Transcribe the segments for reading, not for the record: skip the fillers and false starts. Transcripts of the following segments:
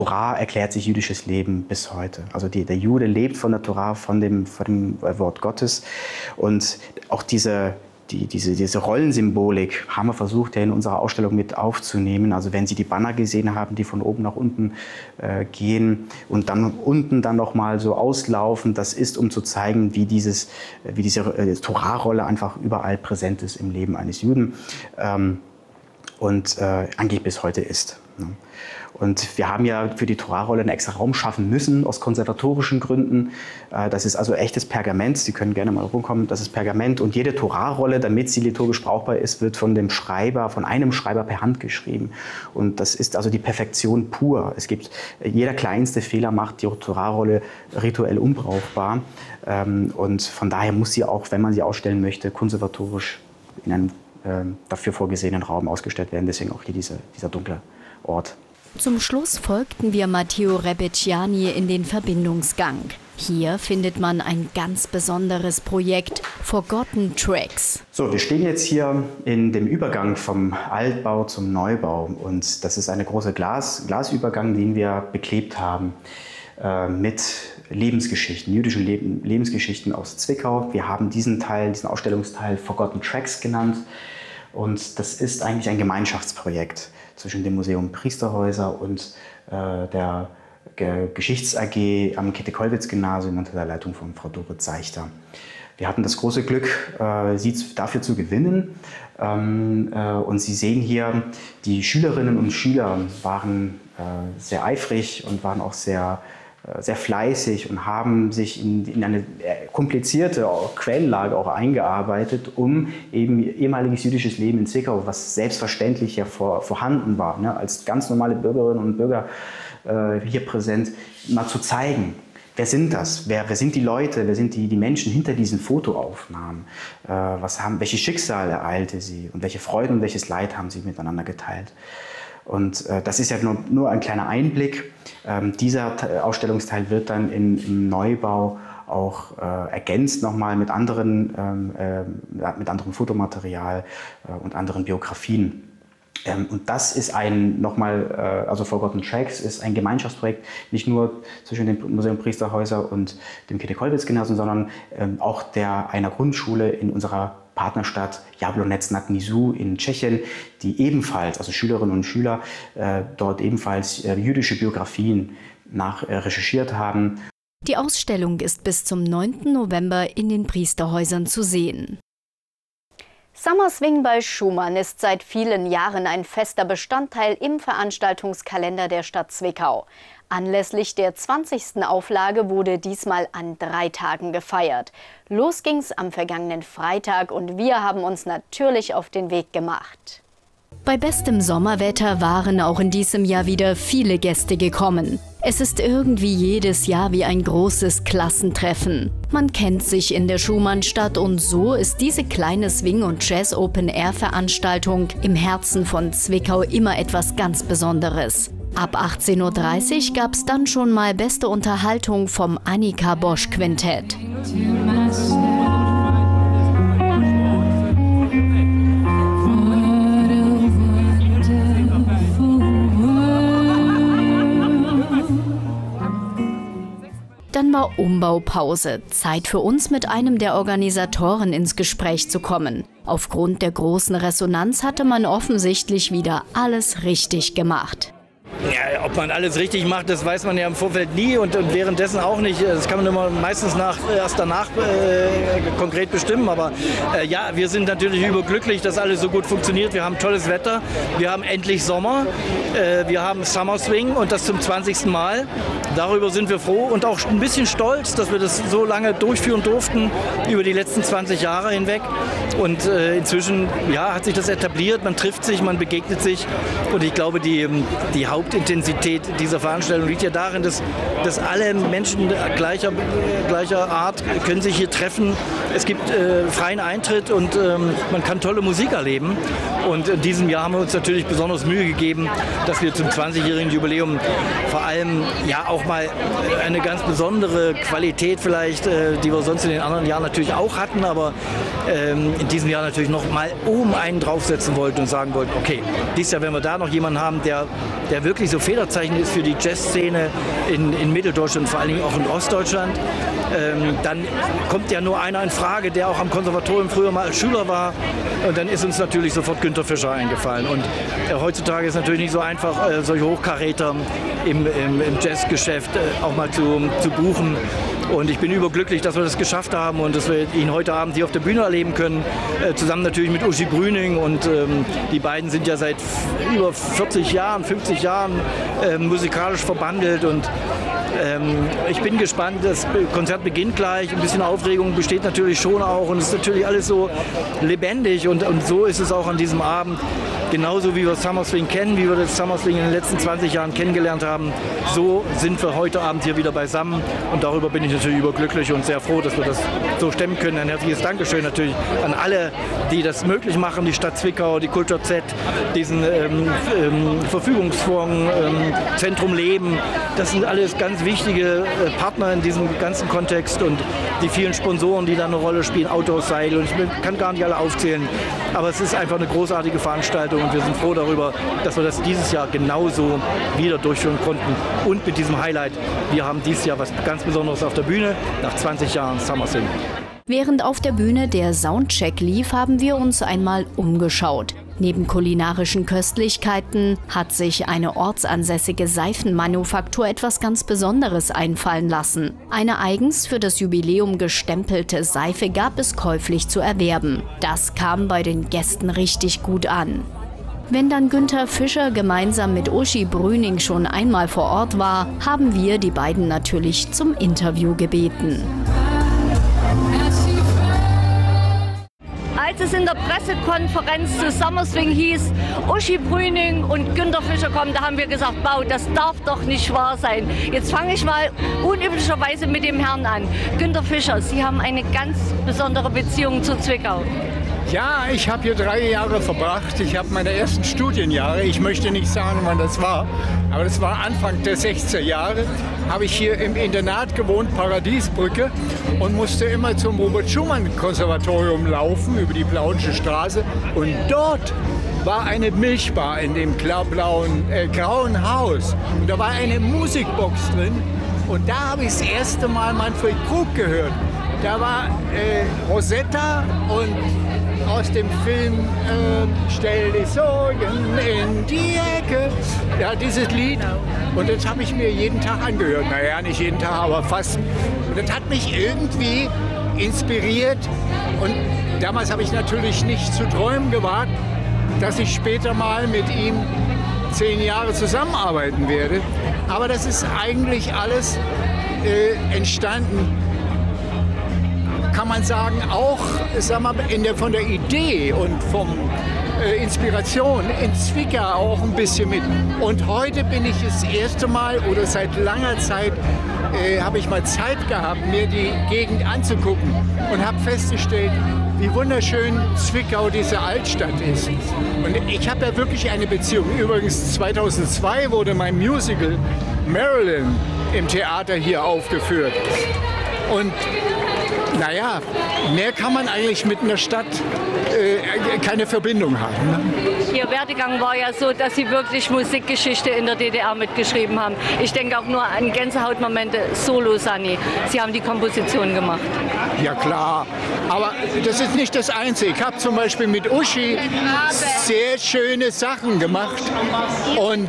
Torah erklärt sich jüdisches Leben bis heute. Also der Jude lebt von der Torah, von dem Wort Gottes. Und auch diese Rollensymbolik haben wir versucht, ja in unserer Ausstellung mit aufzunehmen. Also wenn Sie die Banner gesehen haben, die von oben nach unten gehen und dann unten dann noch mal so auslaufen, das ist, um zu zeigen, wie diese Torah-Rolle einfach überall präsent ist im Leben eines Juden und eigentlich bis heute ist. Ne? Und wir haben ja für die Torah-Rolle einen extra Raum schaffen müssen, aus konservatorischen Gründen. Das ist also echtes Pergament. Sie können gerne mal rumkommen. Das ist Pergament. Und jede Torah-Rolle, damit sie liturgisch brauchbar ist, wird von einem Schreiber per Hand geschrieben. Und das ist also die Perfektion pur. Jeder kleinste Fehler macht die Torah-Rolle rituell unbrauchbar. Und von daher muss sie auch, wenn man sie ausstellen möchte, konservatorisch in einem dafür vorgesehenen Raum ausgestellt werden. Deswegen auch hier dieser dunkle Ort. Zum Schluss folgten wir Matteo Rebecchiani in den Verbindungsgang. Hier findet man ein ganz besonderes Projekt, Forgotten Tracks. So, wir stehen jetzt hier in dem Übergang vom Altbau zum Neubau. Und das ist eine große Glasübergang, den wir beklebt haben mit Lebensgeschichten, jüdischen Lebensgeschichten aus Zwickau. Wir haben diesen Ausstellungsteil Forgotten Tracks genannt. Und das ist eigentlich ein Gemeinschaftsprojekt zwischen dem Museum Priesterhäuser und der Geschichts-AG am Käthe-Kollwitz-Gymnasium unter der Leitung von Frau Dore Zeichter. Wir hatten das große Glück, sie dafür zu gewinnen. Und Sie sehen hier, die Schülerinnen und Schüler waren sehr eifrig und waren auch sehr fleißig und haben sich in eine komplizierte Quellenlage auch eingearbeitet, um eben ehemaliges jüdisches Leben in Zwickau, was selbstverständlich ja vorhanden war, ne, als ganz normale Bürgerinnen und Bürger hier präsent, mal zu zeigen. Wer sind das? Wer sind die Leute? Wer sind die Menschen hinter diesen Fotoaufnahmen? Welche Schicksale ereilte sie und welche Freuden und welches Leid haben sie miteinander geteilt? Und das ist ja nur ein kleiner Einblick. Dieser Ausstellungsteil wird dann im Neubau auch ergänzt nochmal mit anderem Fotomaterial und anderen Biografien. Und das ist also Forgotten Tracks ist ein Gemeinschaftsprojekt, nicht nur zwischen dem Museum Priesterhäuser und dem Käthe-Kollwitz-Gymnasium, sondern auch einer Grundschule in unserer Partnerstadt Jablonec nad Nisou in Tschechien, die ebenfalls, also Schülerinnen und Schüler, dort ebenfalls jüdische Biografien recherchiert haben. Die Ausstellung ist bis zum 9. November in den Priesterhäusern zu sehen. Summer Swing bei Schumann ist seit vielen Jahren ein fester Bestandteil im Veranstaltungskalender der Stadt Zwickau. Anlässlich der 20. Auflage wurde diesmal an 3 Tagen gefeiert. Los ging's am vergangenen Freitag und wir haben uns natürlich auf den Weg gemacht. Bei bestem Sommerwetter waren auch in diesem Jahr wieder viele Gäste gekommen. Es ist irgendwie jedes Jahr wie ein großes Klassentreffen. Man kennt sich in der Schumannstadt und so ist diese kleine Swing- und Jazz-Open-Air-Veranstaltung im Herzen von Zwickau immer etwas ganz Besonderes. Ab 18:30 Uhr gab es dann schon mal beste Unterhaltung vom Annika Bosch Quintett. Dann war Umbaupause. Zeit für uns, mit einem der Organisatoren ins Gespräch zu kommen. Aufgrund der großen Resonanz hatte man offensichtlich wieder alles richtig gemacht. Ja, ob man alles richtig macht, das weiß man ja im Vorfeld nie und währenddessen auch nicht. Das kann man immer meistens erst danach konkret bestimmen. Aber ja, wir sind natürlich überglücklich, dass alles so gut funktioniert. Wir haben tolles Wetter, wir haben endlich Sommer, wir haben Summer Swing und das zum 20. Mal. Darüber sind wir froh und auch ein bisschen stolz, dass wir das so lange durchführen durften, über die letzten 20 Jahre hinweg. Und inzwischen hat sich das etabliert, man trifft sich, man begegnet sich. Und ich glaube, die Hauptintensität dieser Veranstaltung liegt ja darin, dass alle Menschen gleicher Art können sich hier treffen. Es gibt freien Eintritt und man kann tolle Musik erleben. Und in diesem Jahr haben wir uns natürlich besonders Mühe gegeben, dass wir zum 20-jährigen Jubiläum vor allem auch mal eine ganz besondere Qualität vielleicht, die wir sonst in den anderen Jahren natürlich auch hatten, aber in diesem Jahr natürlich noch mal oben einen draufsetzen wollten und sagen wollten, okay, dieses Jahr, wenn wir da noch jemanden haben, der wirklich wirklich so Federzeichen ist für die Jazzszene in Mitteldeutschland, vor allen Dingen auch in Ostdeutschland. Dann kommt ja nur einer in Frage, der auch am Konservatorium früher mal als Schüler war. Und dann ist uns natürlich sofort Günter Fischer eingefallen. Und heutzutage ist es natürlich nicht so einfach, solche Hochkaräter im Jazzgeschäft auch mal zu buchen. Und ich bin überglücklich, dass wir das geschafft haben und dass wir ihn heute Abend hier auf der Bühne erleben können. Zusammen natürlich mit Uschi Brüning. Und die beiden sind ja seit über 40 Jahren, 50 Jahren musikalisch verbandelt. Und ich bin gespannt, das Konzert beginnt gleich, ein bisschen Aufregung besteht natürlich schon auch und es ist natürlich alles so lebendig und so ist es auch an diesem Abend. Genauso wie wir Summer Swing kennen, wie wir das Summer Swing in den letzten 20 Jahren kennengelernt haben, so sind wir heute Abend hier wieder beisammen und darüber bin ich natürlich überglücklich und sehr froh, dass wir das so stemmen können. Ein herzliches Dankeschön natürlich an alle, die das möglich machen, die Stadt Zwickau, die Kultur Z, diesen Verfügungsfonds, Zentrum Leben, das sind alles ganz wichtige Partner in diesem ganzen Kontext und die vielen Sponsoren, die da eine Rolle spielen, Outdoor Seil und ich kann gar nicht alle aufzählen, aber es ist einfach eine großartige Veranstaltung und wir sind froh darüber, dass wir das dieses Jahr genauso wieder durchführen konnten und mit diesem Highlight, wir haben dieses Jahr was ganz Besonderes auf der Bühne, nach 20 Jahren Summer Swing. Während auf der Bühne der Soundcheck lief, haben wir uns einmal umgeschaut. Neben kulinarischen Köstlichkeiten hat sich eine ortsansässige Seifenmanufaktur etwas ganz Besonderes einfallen lassen. Eine eigens für das Jubiläum gestempelte Seife gab es käuflich zu erwerben. Das kam bei den Gästen richtig gut an. Wenn dann Günter Fischer gemeinsam mit Uschi Brüning schon einmal vor Ort war, haben wir die beiden natürlich zum Interview gebeten. Als es in der Pressekonferenz zu Summer Swing hieß, Uschi Brüning und Günter Fischer kommen, da haben wir gesagt, wow, das darf doch nicht wahr sein. Jetzt fange ich mal unüblicherweise mit dem Herrn an. Günter Fischer, Sie haben eine ganz besondere Beziehung zu Zwickau. Ja, ich habe hier 3 Jahre verbracht. Ich habe meine ersten Studienjahre, ich möchte nicht sagen, wann das war, aber das war Anfang der 60er Jahre, habe ich hier im Internat gewohnt, Paradiesbrücke, und musste immer zum Robert-Schumann-Konservatorium laufen, über die Plauensche Straße. Und dort war eine Milchbar in dem grauen Haus. Und da war eine Musikbox drin. Und da habe ich das erste Mal Manfred Krug gehört. Da war Rosetta und aus dem Film Stell die Sorgen in die Ecke. Ja, dieses Lied. Und das habe ich mir jeden Tag angehört. Naja, nicht jeden Tag, aber fast. Und das hat mich irgendwie inspiriert. Und damals habe ich natürlich nicht zu träumen gewagt, dass ich später mal mit ihm 10 Jahre zusammenarbeiten werde. Aber das ist eigentlich alles entstanden, kann man sagen, auch von der Idee und vom Inspiration in Zwickau auch ein bisschen mit. Und heute bin ich das erste Mal oder seit langer Zeit habe ich mal Zeit gehabt, mir die Gegend anzugucken und habe festgestellt, wie wunderschön Zwickau, diese Altstadt ist. Und ich habe ja wirklich eine Beziehung. Übrigens 2002 wurde mein Musical Marilyn im Theater hier aufgeführt. Und naja, mehr kann man eigentlich mit einer Stadt keine Verbindung haben. Ne? Ihr Werdegang war ja so, dass Sie wirklich Musikgeschichte in der DDR mitgeschrieben haben. Ich denke auch nur an Gänsehautmomente, Solo Sunny. Sie haben die Komposition gemacht. Ja klar, aber das ist nicht das Einzige. Ich habe zum Beispiel mit Uschi sehr schöne Sachen gemacht und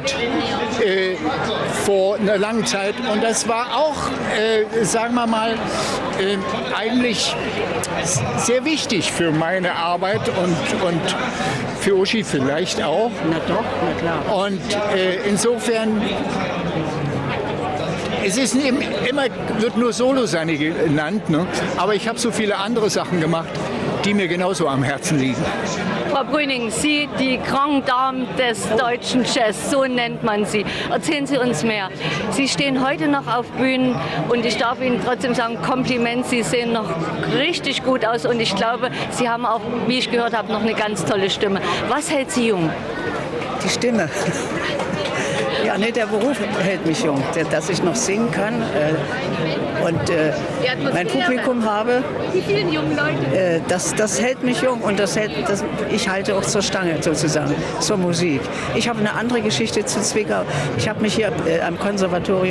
vor einer langen Zeit. Und das war auch, sagen wir mal, eigentlich sehr wichtig für meine Arbeit und für Uschi vielleicht auch. Na doch, na klar. Und insofern, es ist immer, wird nur Solo-Sunny genannt, ne? Aber ich habe so viele andere Sachen gemacht, die mir genauso am Herzen liegen. Frau Brüning, Sie, die Grande Dame des deutschen Jazz, so nennt man Sie. Erzählen Sie uns mehr. Sie stehen heute noch auf Bühnen und ich darf Ihnen trotzdem sagen, Kompliment, Sie sehen noch richtig gut aus und ich glaube, Sie haben auch, wie ich gehört habe, noch eine ganz tolle Stimme. Was hält Sie jung? Die Stimme. Ja, nee, der Beruf hält mich jung, dass ich noch singen kann und mein Publikum habe. Die vielen jungen Leute. Das hält mich jung und ich halte auch zur Stange sozusagen, zur Musik. Ich habe eine andere Geschichte zu Zwickau. Ich habe mich hier am Konservatorium